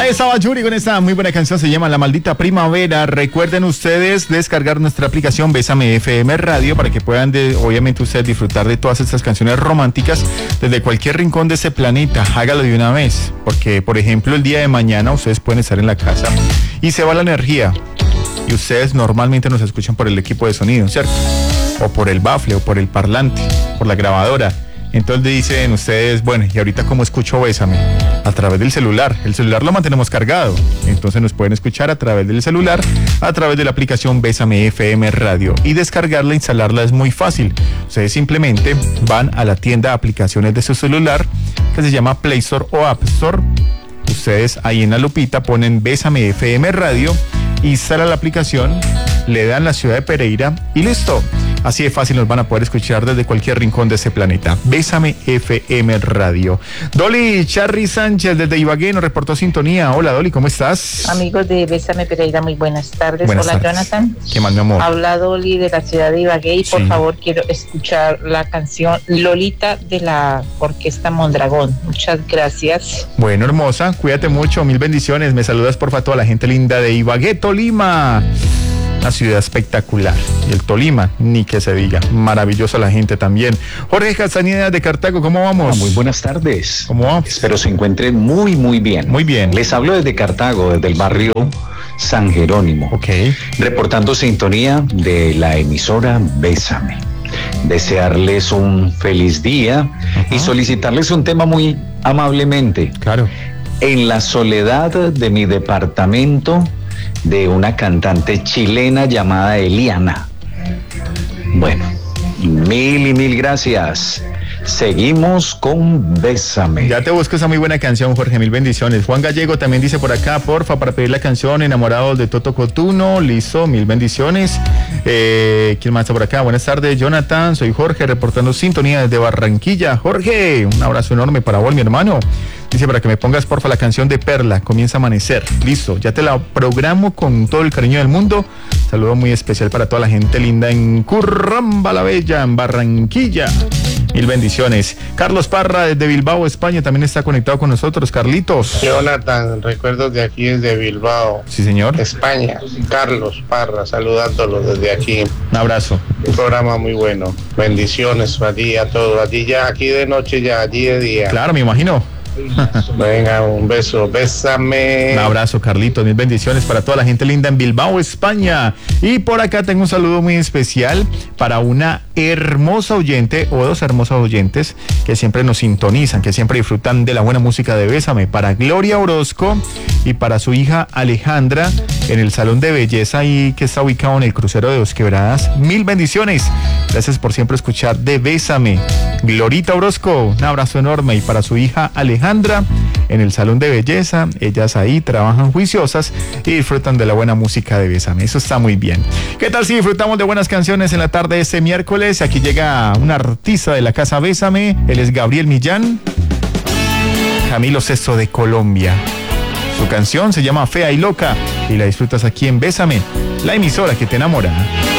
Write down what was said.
Ahí estaba Yuri con esta muy buena canción, se llama La Maldita Primavera. Recuerden ustedes descargar nuestra aplicación Bésame FM Radio para que puedan, obviamente, ustedes disfrutar de todas estas canciones románticas desde cualquier rincón de ese planeta. Hágalo de una vez, porque, por ejemplo, el día de mañana ustedes pueden estar en la casa y se va la energía. Y ustedes normalmente nos escuchan por el equipo de sonido, ¿cierto? O por el bafle, o por el parlante, por la grabadora. Entonces dicen ustedes, bueno, ¿y ahorita cómo escucho Bésame? A través del celular. El celular lo mantenemos cargado. Entonces nos pueden escuchar a través del celular, a través de la aplicación Bésame FM Radio. Y descargarla, instalarla es muy fácil. Ustedes simplemente van a la tienda de aplicaciones de su celular, que se llama Play Store o App Store. Ustedes ahí en la lupita ponen Bésame FM Radio, instalan la aplicación, le dan la ciudad de Pereira y listo. Así de fácil nos van a poder escuchar desde cualquier rincón de ese planeta. Bésame FM Radio. Dolly Charry Sánchez desde Ibagué nos reportó sintonía. Hola Dolly, ¿cómo estás? Amigos de Bésame Pereira, muy buenas tardes. Buenas Hola tardes. Jonathan. ¿Qué más, mi amor? Habla Dolly de la ciudad de Ibagué y por favor quiero escuchar la canción Lolita de la Orquesta Mondragón. Muchas gracias. Bueno, hermosa, cuídate mucho, mil bendiciones. Me saludas porfa a toda la gente linda de Ibagué, Tolima. Una ciudad espectacular. Y el Tolima, ni que se diga. Maravillosa la gente también. Jorge Castañeda de Cartago, ¿cómo vamos? Muy buenas tardes. ¿Cómo vamos? Espero se encuentren muy bien. Muy bien. Les hablo desde Cartago, desde el barrio San Jerónimo. Ok. Reportando sintonía de la emisora Bésame. Desearles un feliz día y solicitarles un tema muy amablemente. Claro. En la soledad de mi departamento, de una cantante chilena llamada Eliana. Bueno, mil gracias. Seguimos con Bésame. Ya te busco esa muy buena canción, Jorge, mil bendiciones. Juan Gallego también dice por acá, porfa, para pedir la canción Enamorados de Toto Cotuno. Listo, mil bendiciones. ¿Quién más está por acá? Buenas tardes, Jonathan. Soy Jorge, reportando sintonía desde Barranquilla. Jorge, un abrazo enorme para vos, mi hermano. Dice para que me pongas, porfa, la canción de Perla, Comienza a Amanecer. Listo, ya te la programo con todo el cariño del mundo. Saludo muy especial para toda la gente linda en Curramba la Bella, en Barranquilla. Mil bendiciones. Carlos Parra desde Bilbao, España, también está conectado con nosotros. Carlitos. Jonathan, recuerdos de aquí desde Bilbao. Sí, señor. España. Carlos Parra, saludándolos desde aquí. Un abrazo. Un programa muy bueno. Bendiciones a ti, a todos. A ti ya, aquí de noche ya, allí de día. Claro, me imagino. Venga, un beso, bésame. Un abrazo, Carlitos, mil bendiciones para toda la gente linda en Bilbao, España. Y por acá tengo un saludo muy especial para una hermosa oyente o dos hermosas oyentes que siempre nos sintonizan, que siempre disfrutan de la buena música de Bésame. Para Gloria Orozco y para su hija Alejandra en el Salón de Belleza y que está ubicado en el crucero de Dos Quebradas. Mil bendiciones. Gracias por siempre escuchar de Bésame. Glorita Orozco, un abrazo enorme. Y para su hija Alejandra en el Salón de Belleza, ellas ahí trabajan juiciosas y disfrutan de la buena música de Bésame. Eso está muy bien. ¿Qué tal si disfrutamos de buenas canciones en la tarde de este miércoles? Aquí llega un artista de la casa Bésame. Él es Gabriel Millán, Camilo Sesto de Colombia. Su canción se llama Fea y Loca y la disfrutas aquí en Bésame, la emisora que te enamora.